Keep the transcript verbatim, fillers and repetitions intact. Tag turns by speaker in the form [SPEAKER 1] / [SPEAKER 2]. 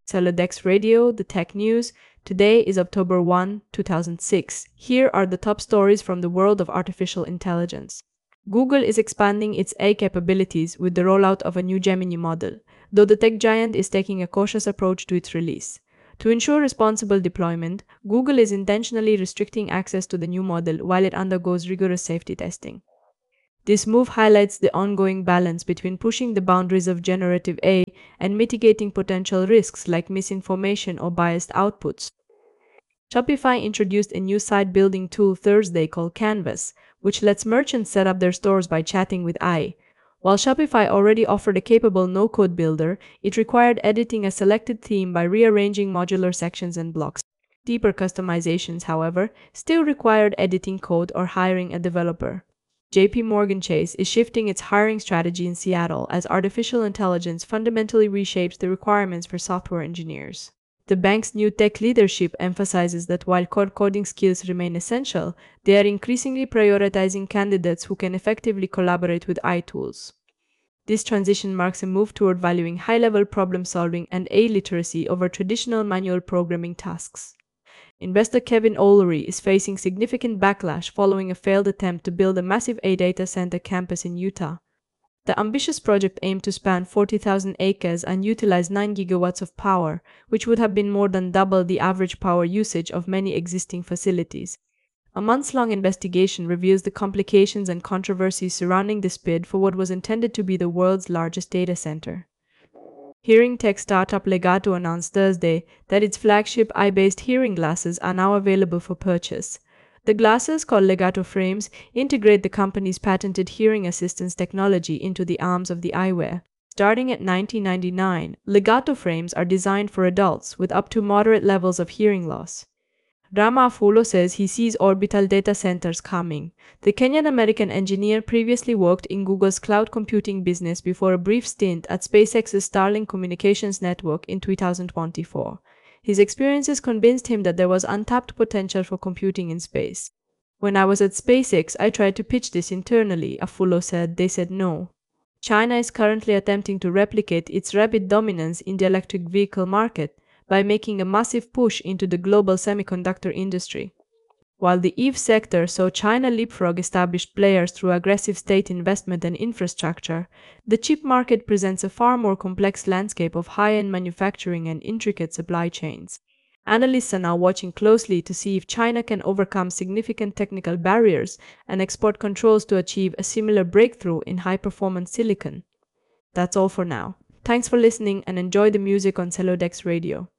[SPEAKER 1] Celodex Radio, the tech news. Today is October first, two thousand six. Here are the top stories from the world of artificial intelligence. Google is expanding its A I capabilities with the rollout of a new Gemini model, though the tech giant is taking a cautious approach to its release. To ensure responsible deployment, Google is intentionally restricting access to the new model while it undergoes rigorous safety testing. This move highlights the ongoing balance between pushing the boundaries of generative A I and mitigating potential risks like misinformation or biased outputs. Shopify introduced a new site-building tool Thursday called Canvas, which lets merchants set up their stores by chatting with A I. While Shopify already offered a capable no-code builder, it required editing a selected theme by rearranging modular sections and blocks. Deeper customizations, however, still required editing code or hiring a developer. J P Morgan Chase is shifting its hiring strategy in Seattle as artificial intelligence fundamentally reshapes the requirements for software engineers. The bank's new tech leadership emphasizes that while core coding skills remain essential, they are increasingly prioritizing candidates who can effectively collaborate with A I tools. This transition marks a move toward valuing high-level problem-solving and A I literacy over traditional manual programming tasks. Investor Kevin O'Leary is facing significant backlash following a failed attempt to build a massive A I data center campus in Utah. The ambitious project aimed to span forty thousand acres and utilize nine gigawatts of power, which would have been more than double the average power usage of many existing facilities. A months-long investigation reveals the complications and controversies surrounding this bid for what was intended to be the world's largest data center. Hearing tech startup Legato announced Thursday that its flagship eye-based hearing glasses are now available for purchase. The glasses, called Legato frames, integrate the company's patented hearing assistance technology into the arms of the eyewear. Starting at nineteen ninety-nine dollars, Legato frames are designed for adults with up to moderate levels of hearing loss. Rama Afulo says he sees orbital data centers coming. The Kenyan-American engineer previously worked in Google's cloud computing business before a brief stint at SpaceX's Starlink communications network in two thousand twenty-four. His experiences convinced him that there was untapped potential for computing in space. When I was at SpaceX, I tried to pitch this internally, Afulo said. They said no. China is currently attempting to replicate its rapid dominance in the electric vehicle market by making a massive push into the global semiconductor industry. While the E V sector saw China leapfrog established players through aggressive state investment and infrastructure, the chip market presents a far more complex landscape of high-end manufacturing and intricate supply chains. Analysts are now watching closely to see if China can overcome significant technical barriers and export controls to achieve a similar breakthrough in high-performance silicon. That's all for now. Thanks for listening and enjoy the music on Celodex Radio.